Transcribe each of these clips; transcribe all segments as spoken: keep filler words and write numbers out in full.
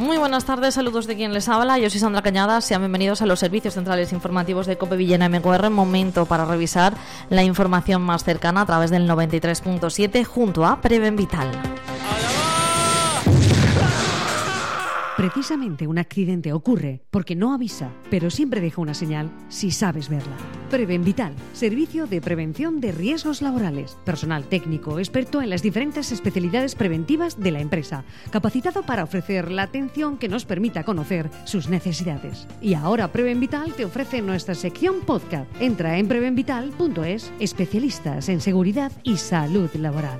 Muy buenas tardes, saludos de quien les habla. Yo soy Sandra Cañada. Sean bienvenidos a los servicios centrales informativos de COPE Villena M Q R. Momento para revisar la información más cercana a través del noventa y tres punto siete junto a Preven Vital. Precisamente un accidente ocurre porque no avisa, pero siempre deja una señal si sabes verla. Preven Vital, servicio de prevención de riesgos laborales. Personal técnico experto en las diferentes especialidades preventivas de la empresa, capacitado para ofrecer la atención que nos permita conocer sus necesidades. Y ahora Preven Vital te ofrece nuestra sección podcast. Entra en preven vital punto es, especialistas en seguridad y salud laboral.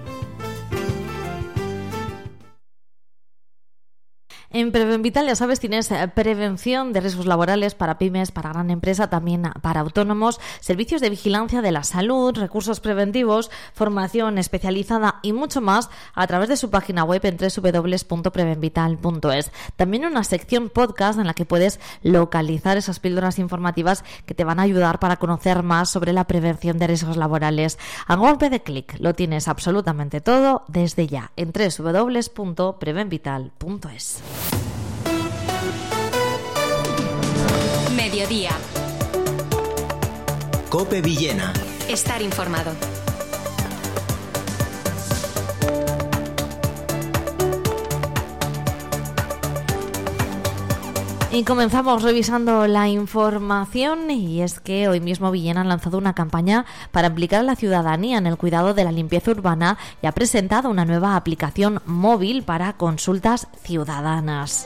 En Preven Vital, ya sabes, tienes prevención de riesgos laborales para pymes, para gran empresa, también para autónomos, servicios de vigilancia de la salud, recursos preventivos, formación especializada y mucho más a través de su página web en doble u doble u doble u punto preven vital punto es. También una sección podcast en la que puedes localizar esas píldoras informativas que te van a ayudar para conocer más sobre la prevención de riesgos laborales. A golpe de clic lo tienes absolutamente todo desde ya en doble u doble u doble u punto preven vital punto es. Mediodía. COPE Villena. Estar informado. Y comenzamos revisando la información, y es que hoy mismo Villena ha lanzado una campaña para implicar a la ciudadanía en el cuidado de la limpieza urbana y ha presentado una nueva aplicación móvil para consultas ciudadanas.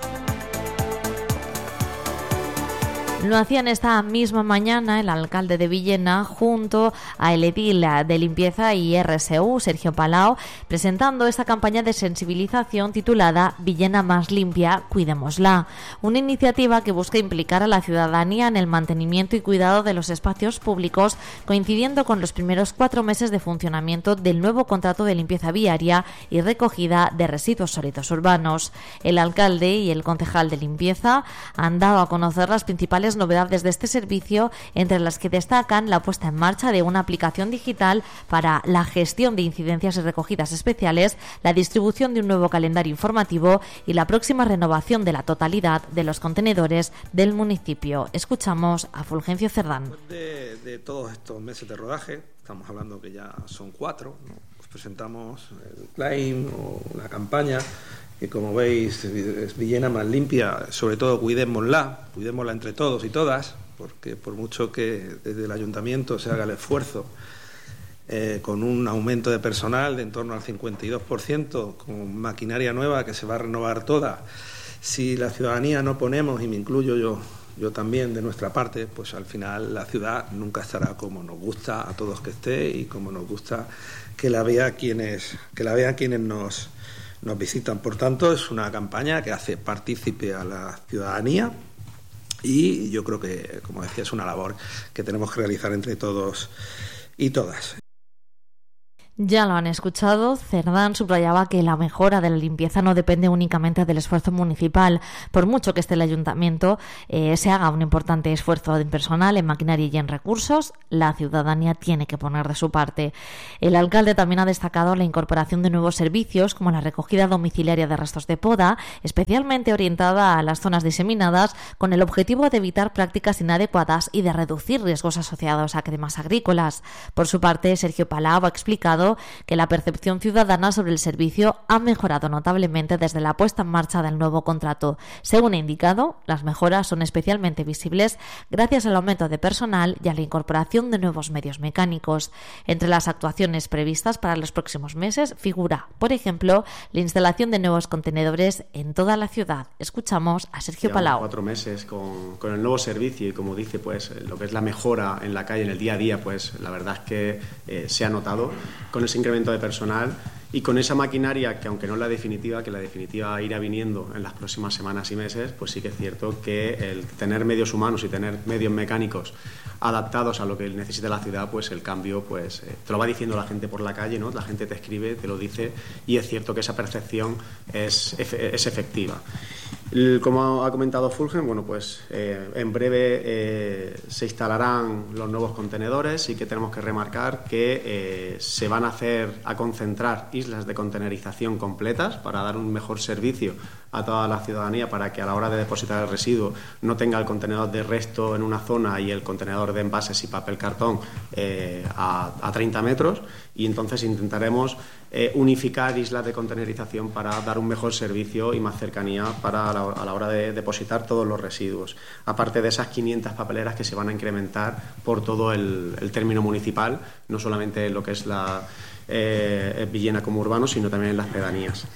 Lo hacían esta misma mañana el alcalde de Villena junto a el edil de limpieza y R S U, Sergio Palau, presentando esta campaña de sensibilización titulada Villena más limpia, cuidémosla. Una iniciativa que busca implicar a la ciudadanía en el mantenimiento y cuidado de los espacios públicos, coincidiendo con los primeros cuatro meses de funcionamiento del nuevo contrato de limpieza viaria y recogida de residuos sólidos urbanos. El alcalde y el concejal de limpieza han dado a conocer las principales novedades de este servicio, entre las que destacan la puesta en marcha de una aplicación digital para la gestión de incidencias y recogidas especiales, la distribución de un nuevo calendario informativo y la próxima renovación de la totalidad de los contenedores del municipio. Escuchamos a Fulgencio Cerdán. Después de, de todos estos meses de rodaje, estamos hablando que ya son cuatro, ¿no? Pues presentamos el claim o la campaña, que como veis es Villena más limpia, sobre todo cuidémosla, cuidémosla entre todos y todas, porque por mucho que desde el ayuntamiento se haga el esfuerzo eh, con un aumento de personal de en torno al cincuenta y dos por ciento, con maquinaria nueva que se va a renovar toda, si la ciudadanía no ponemos, y me incluyo yo, yo también de nuestra parte, pues al final la ciudad nunca estará como nos gusta a todos que esté y como nos gusta que la vea quienes, que la vean quienes nos nos visitan. Por tanto, es una campaña que hace partícipe a la ciudadanía y yo creo que, como decía, es una labor que tenemos que realizar entre todos y todas. Ya lo han escuchado, Cerdán subrayaba que la mejora de la limpieza no depende únicamente del esfuerzo municipal. Por mucho que esté el ayuntamiento, eh, se haga un importante esfuerzo en personal, en maquinaria y en recursos, la ciudadanía tiene que poner de su parte. El alcalde también ha destacado la incorporación de nuevos servicios como la recogida domiciliaria de restos de poda, especialmente orientada a las zonas diseminadas, con el objetivo de evitar prácticas inadecuadas y de reducir riesgos asociados a cremas agrícolas. Por su parte, Sergio Palau ha explicado que la percepción ciudadana sobre el servicio ha mejorado notablemente desde la puesta en marcha del nuevo contrato. Según ha indicado, las mejoras son especialmente visibles gracias al aumento de personal y a la incorporación de nuevos medios mecánicos. Entre las actuaciones previstas para los próximos meses figura, por ejemplo, la instalación de nuevos contenedores en toda la ciudad. Escuchamos a Sergio Llevamos Palau. Cuatro meses con, con el nuevo servicio y, como dice, pues lo que es la mejora en la calle, en el día a día, pues la verdad es que eh, se ha notado con ese incremento de personal y con esa maquinaria que, aunque no es la definitiva, que la definitiva irá viniendo en las próximas semanas y meses, pues sí que es cierto que el tener medios humanos y tener medios mecánicos adaptados a lo que necesita la ciudad, pues el cambio, pues eh, te lo va diciendo la gente por la calle, ¿no? La gente te escribe, te lo dice, y es cierto que esa percepción es, es efectiva. Como ha comentado Fulgen, bueno, pues eh, en breve eh, se instalarán los nuevos contenedores y que tenemos que remarcar que eh, se van a hacer, a concentrar islas de contenerización completas para dar un mejor servicio a toda la ciudadanía, para que a la hora de depositar el residuo no tenga el contenedor de resto en una zona y el contenedor de envases y papel cartón eh, a, a treinta metros, y entonces intentaremos eh, unificar islas de contenerización para dar un mejor servicio y más cercanía para la, a la hora de depositar todos los residuos, aparte de esas quinientas papeleras que se van a incrementar por todo el, el término municipal, no solamente en lo que es la eh, Villena como urbano, sino también en las pedanías.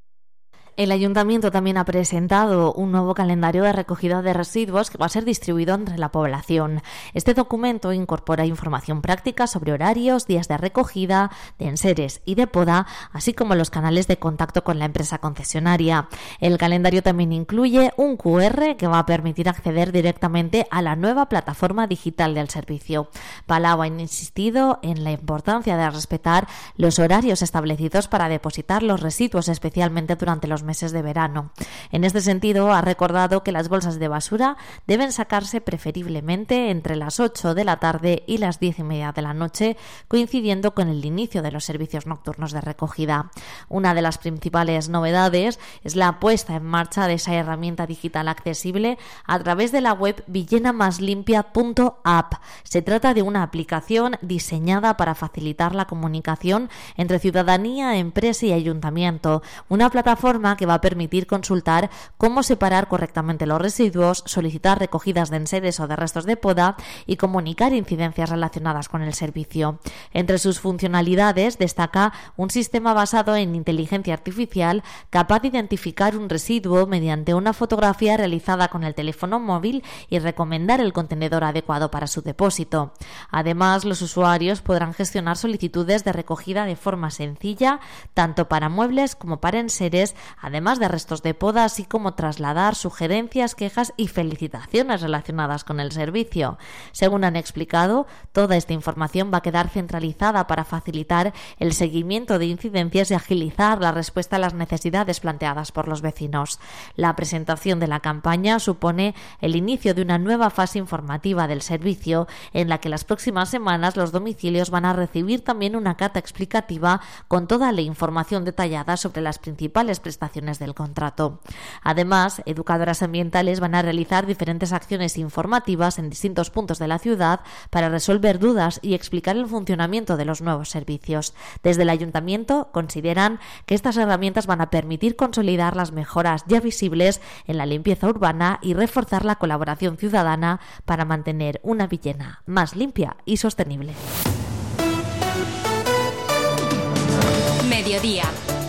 El Ayuntamiento también ha presentado un nuevo calendario de recogida de residuos que va a ser distribuido entre la población. Este documento incorpora información práctica sobre horarios, días de recogida, de enseres y de poda, así como los canales de contacto con la empresa concesionaria. El calendario también incluye un cu erre que va a permitir acceder directamente a la nueva plataforma digital del servicio. Palau ha insistido en la importancia de respetar los horarios establecidos para depositar los residuos, especialmente durante los meses de verano. En este sentido, ha recordado que las bolsas de basura deben sacarse preferiblemente entre las ocho de la tarde y las diez y media de la noche, coincidiendo con el inicio de los servicios nocturnos de recogida. Una de las principales novedades es la puesta en marcha de esa herramienta digital accesible a través de la web villena más limpia punto app. Se trata de una aplicación diseñada para facilitar la comunicación entre ciudadanía, empresa y ayuntamiento, una plataforma que va a permitir consultar cómo separar correctamente los residuos, solicitar recogidas de enseres o de restos de poda y comunicar incidencias relacionadas con el servicio. Entre sus funcionalidades destaca un sistema basado en inteligencia artificial capaz de identificar un residuo mediante una fotografía realizada con el teléfono móvil y recomendar el contenedor adecuado para su depósito. Además, los usuarios podrán gestionar solicitudes de recogida de forma sencilla, tanto para muebles como para enseres, además de restos de poda, así como trasladar sugerencias, quejas y felicitaciones relacionadas con el servicio. Según han explicado, toda esta información va a quedar centralizada para facilitar el seguimiento de incidencias y agilizar la respuesta a las necesidades planteadas por los vecinos. La presentación de la campaña supone el inicio de una nueva fase informativa del servicio, en la que las próximas semanas los domicilios van a recibir también una carta explicativa con toda la información detallada sobre las principales prestaciones del contrato. Además, educadoras ambientales van a realizar diferentes acciones informativas en distintos puntos de la ciudad para resolver dudas y explicar el funcionamiento de los nuevos servicios. Desde el Ayuntamiento consideran que estas herramientas van a permitir consolidar las mejoras ya visibles en la limpieza urbana y reforzar la colaboración ciudadana para mantener una Villena más limpia y sostenible. Mediodía.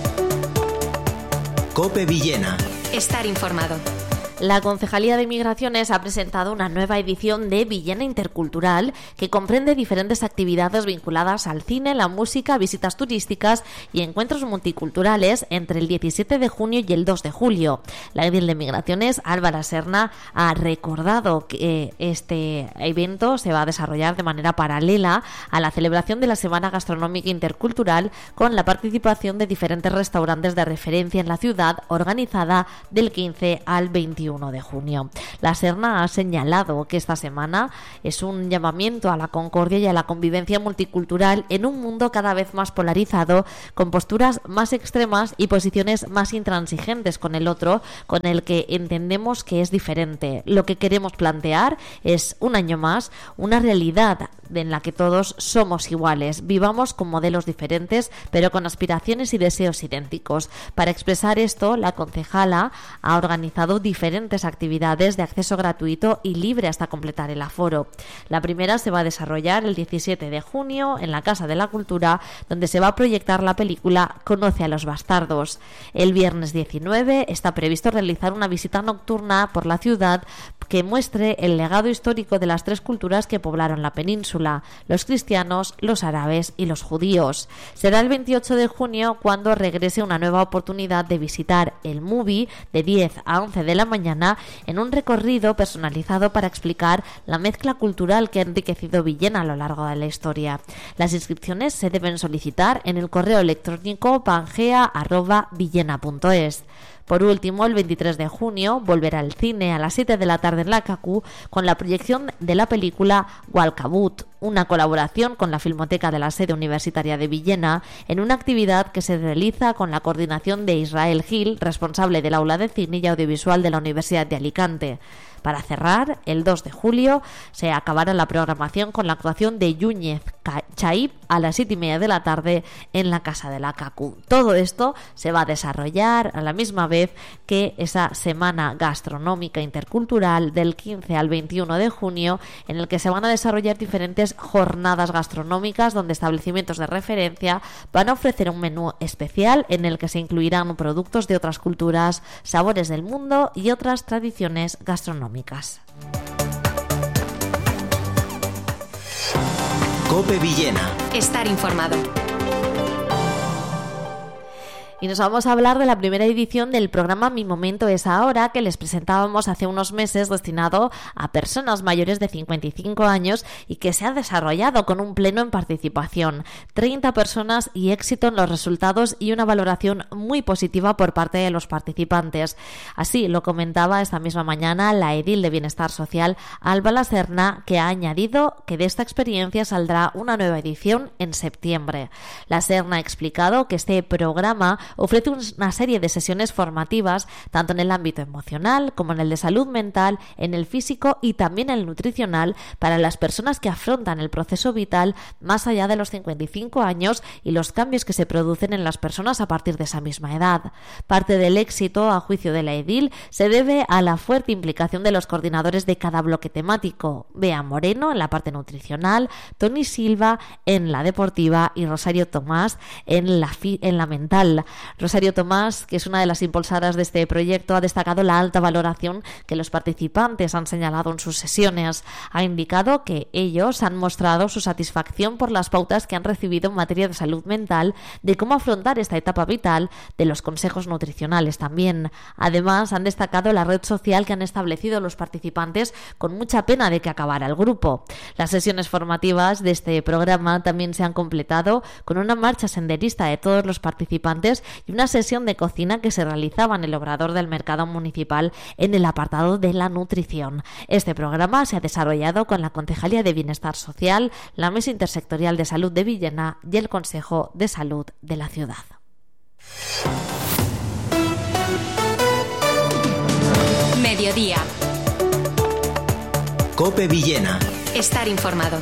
COPE Villena. Estar informado. La Concejalía de Migraciones ha presentado una nueva edición de Villena Intercultural que comprende diferentes actividades vinculadas al cine, la música, visitas turísticas y encuentros multiculturales entre el diecisiete de junio y el dos de julio. La edil de Migraciones, Álvara Serna, ha recordado que este evento se va a desarrollar de manera paralela a la celebración de la Semana Gastronómica Intercultural, con la participación de diferentes restaurantes de referencia en la ciudad, organizada del quince al veintiuno de junio. La Serna ha señalado que esta semana es un llamamiento a la concordia y a la convivencia multicultural en un mundo cada vez más polarizado, con posturas más extremas y posiciones más intransigentes con el otro, con el que entendemos que es diferente. Lo que queremos plantear es, un año más, una realidad en la que todos somos iguales, vivamos con modelos diferentes, pero con aspiraciones y deseos idénticos. Para expresar esto, la concejala ha organizado diferentes actividades de acceso gratuito y libre hasta completar el aforo. La primera se va a desarrollar el diecisiete de junio en la Casa de la Cultura, donde se va a proyectar la película Conoce a los bastardos. El viernes diecinueve está previsto realizar una visita nocturna por la ciudad que muestre el legado histórico de las tres culturas que poblaron la península: los cristianos, los árabes y los judíos. Será el veintiocho de junio cuando regrese una nueva oportunidad de visitar el Movie de diez a once de la mañana, en un recorrido personalizado para explicar la mezcla cultural que ha enriquecido Villena a lo largo de la historia. Las inscripciones se deben solicitar en el correo electrónico pangea arroba villena punto es. Por último, el veintitrés de junio volverá al cine a las siete de la tarde en la CACU con la proyección de la película Walkabout, una colaboración con la Filmoteca de la Sede Universitaria de Villena en una actividad que se realiza con la coordinación de Israel Gil, responsable del Aula de Cine y Audiovisual de la Universidad de Alicante. Para cerrar, el dos de julio se acabará la programación con la actuación de Yúñez Chaib a las siete y media de la tarde en la Casa de la CACU. Todo esto se va a desarrollar a la misma vez que esa Semana Gastronómica Intercultural del quince al veintiuno de junio, en el que se van a desarrollar diferentes jornadas gastronómicas donde establecimientos de referencia van a ofrecer un menú especial en el que se incluirán productos de otras culturas, sabores del mundo y otras tradiciones gastronómicas. COPE Villena. Estar informado. Y nos vamos a hablar de la primera edición del programa Mi Momento es Ahora, que les presentábamos hace unos meses, destinado a personas mayores de cincuenta y cinco años y que se ha desarrollado con un pleno en participación. treinta personas y éxito en los resultados y una valoración muy positiva por parte de los participantes. Así lo comentaba esta misma mañana la edil de Bienestar Social, Alba La Serna, que ha añadido que de esta experiencia saldrá una nueva edición en septiembre. La Serna ha explicado que este programa ofrece una serie de sesiones formativas tanto en el ámbito emocional como en el de salud mental, en el físico y también en el nutricional para las personas que afrontan el proceso vital más allá de los cincuenta y cinco años y los cambios que se producen en las personas a partir de esa misma edad. Parte del éxito, a juicio de la edil, se debe a la fuerte implicación de los coordinadores de cada bloque temático: Bea Moreno en la parte nutricional, Tony Silva en la deportiva y Rosario Tomás en la, fi- en la mental. Rosario Tomás, que es una de las impulsadoras de este proyecto, ha destacado la alta valoración que los participantes han señalado en sus sesiones. Ha indicado que ellos han mostrado su satisfacción por las pautas que han recibido en materia de salud mental, de cómo afrontar esta etapa vital, de los consejos nutricionales también. Además, han destacado la red social que han establecido los participantes con mucha pena de que acabara el grupo. Las sesiones formativas de este programa también se han completado con una marcha senderista de todos los participantes y una sesión de cocina que se realizaba en el obrador del mercado municipal en el apartado de la nutrición. Este programa se ha desarrollado con la Concejalía de Bienestar Social, la Mesa Intersectorial de Salud de Villena y el Consejo de Salud de la ciudad. Mediodía. COPE Villena. Estar informado.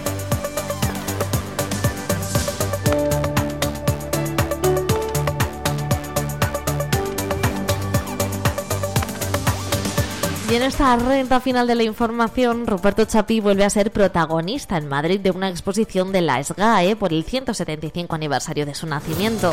Y en esta recta final de la información, Ruperto Chapí vuelve a ser protagonista en Madrid de una exposición de la SGAE por el ciento setenta y cinco aniversario de su nacimiento.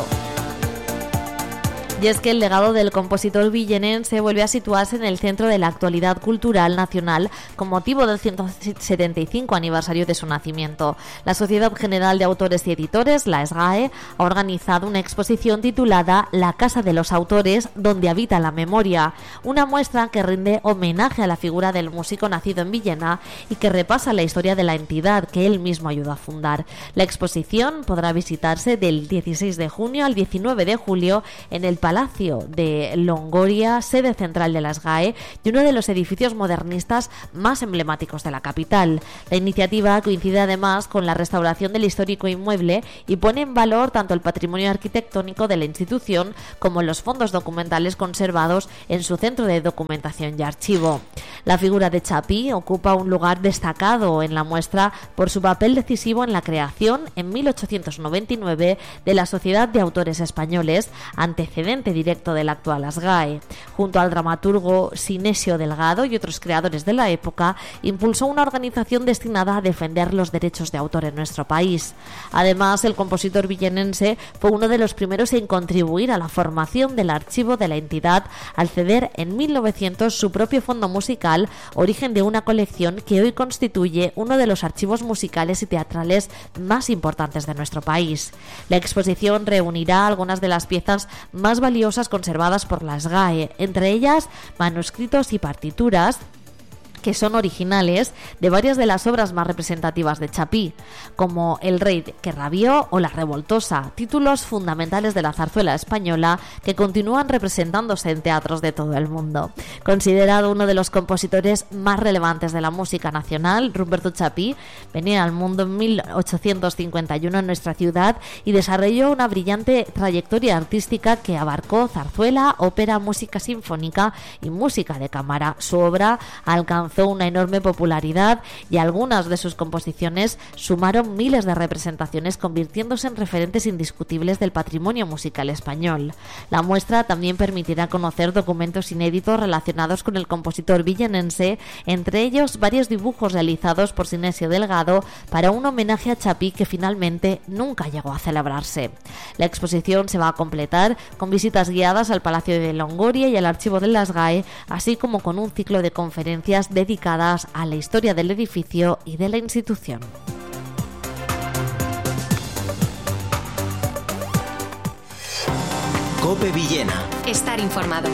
Y es que el legado del compositor villenense vuelve a situarse en el centro de la actualidad cultural nacional con motivo del ciento setenta y cinco aniversario de su nacimiento. La Sociedad General de Autores y Editores, la SGAE, ha organizado una exposición titulada La Casa de los Autores, donde habita la memoria, una muestra que rinde homenaje a la figura del músico nacido en Villena y que repasa la historia de la entidad que él mismo ayudó a fundar. La exposición podrá visitarse del dieciséis de junio al diecinueve de julio en el Palacio de Longoria, sede central de la SGAE y uno de los edificios modernistas más emblemáticos de la capital. La iniciativa coincide además con la restauración del histórico inmueble y pone en valor tanto el patrimonio arquitectónico de la institución como los fondos documentales conservados en su centro de documentación y archivo. La figura de Chapí ocupa un lugar destacado en la muestra por su papel decisivo en la creación en mil ochocientos noventa y nueve de la Sociedad de Autores Españoles, antecedente directo de la actual SGAE. Junto al dramaturgo Sinesio Delgado y otros creadores de la época, impulsó una organización destinada a defender los derechos de autor en nuestro país. Además, el compositor villenense fue uno de los primeros en contribuir a la formación del archivo de la entidad al ceder en mil novecientos su propio fondo musical, origen de una colección que hoy constituye uno de los archivos musicales y teatrales más importantes de nuestro país. La exposición reunirá algunas de las piezas más valiosas conservadas por la SGAE, entre ellas manuscritos y partituras, que son originales de varias de las obras más representativas de Chapí, como El rey que rabió o La revoltosa, títulos fundamentales de la zarzuela española que continúan representándose en teatros de todo el mundo. Considerado uno de los compositores más relevantes de la música nacional, Rumberto Chapí venía al mundo en mil ochocientos cincuenta y uno en nuestra ciudad y desarrolló una brillante trayectoria artística que abarcó zarzuela, ópera, música sinfónica y música de cámara. Su obra alcanzó una enorme popularidad y algunas de sus composiciones sumaron miles de representaciones, convirtiéndose en referentes indiscutibles del patrimonio musical español. La muestra también permitirá conocer documentos inéditos relacionados con el compositor villenense, entre ellos varios dibujos realizados por Sinesio Delgado para un homenaje a Chapí que finalmente nunca llegó a celebrarse. La exposición se va a completar con visitas guiadas al Palacio de Longoria y al Archivo de las G A E, así como con un ciclo de conferencias dedicadas a la historia del edificio y de la institución. COPE Villena. Estar informado.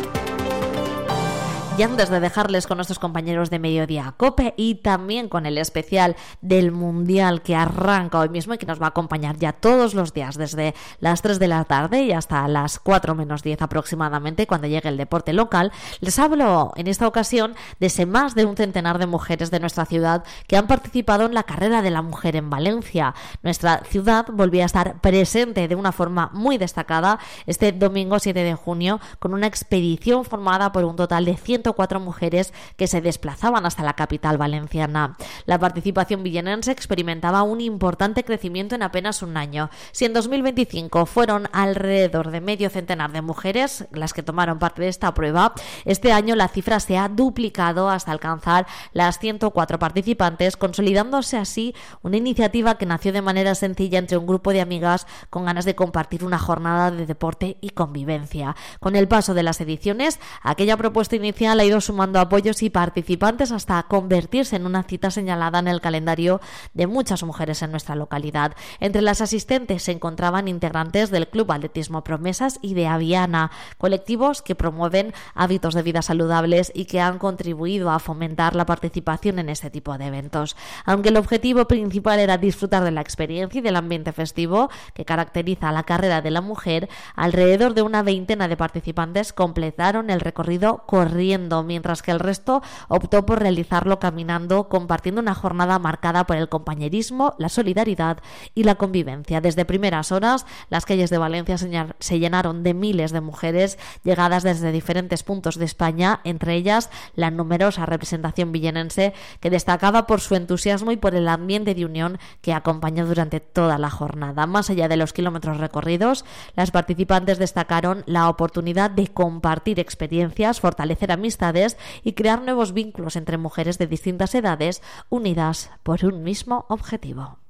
Y antes de dejarles con nuestros compañeros de Mediodía COPE y también con el especial del Mundial que arranca hoy mismo y que nos va a acompañar ya todos los días desde las tres de la tarde y hasta las cuatro menos diez aproximadamente cuando llegue el deporte local, les hablo en esta ocasión de ese más de un centenar de mujeres de nuestra ciudad que han participado en la carrera de la mujer en Valencia. Nuestra ciudad volvía a estar presente de una forma muy destacada este domingo siete de junio con una expedición formada por un total de ciento cuatro mujeres que se desplazaban hasta la capital valenciana. La participación villenense experimentaba un importante crecimiento en apenas un año. Si en dos mil veinticinco fueron alrededor de medio centenar de mujeres las que tomaron parte de esta prueba, este año la cifra se ha duplicado hasta alcanzar las ciento cuatro participantes, consolidándose así una iniciativa que nació de manera sencilla entre un grupo de amigas con ganas de compartir una jornada de deporte y convivencia. Con el paso de las ediciones, aquella propuesta inicial ha ido sumando apoyos y participantes hasta convertirse en una cita señalada en el calendario de muchas mujeres en nuestra localidad. Entre las asistentes se encontraban integrantes del Club Atletismo Promesas y de Aviana, colectivos que promueven hábitos de vida saludables y que han contribuido a fomentar la participación en este tipo de eventos. Aunque el objetivo principal era disfrutar de la experiencia y del ambiente festivo que caracteriza a la carrera de la mujer, alrededor de una veintena de participantes completaron el recorrido corriendo, mientras que el resto optó por realizarlo caminando, compartiendo una jornada marcada por el compañerismo, la solidaridad y la convivencia. Desde primeras horas, las calles de Valencia se llenaron de miles de mujeres llegadas desde diferentes puntos de España, entre ellas la numerosa representación villenense que destacaba por su entusiasmo y por el ambiente de unión que acompañó durante toda la jornada. Más allá de los kilómetros recorridos, las participantes destacaron la oportunidad de compartir experiencias, fortalecer amistades y crear nuevos vínculos entre mujeres de distintas edades unidas por un mismo objetivo.